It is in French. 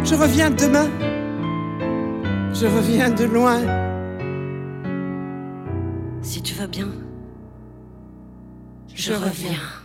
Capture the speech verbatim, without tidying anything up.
Je reviens demain. Je reviens de loin. Si tu vas bien, Je reviens.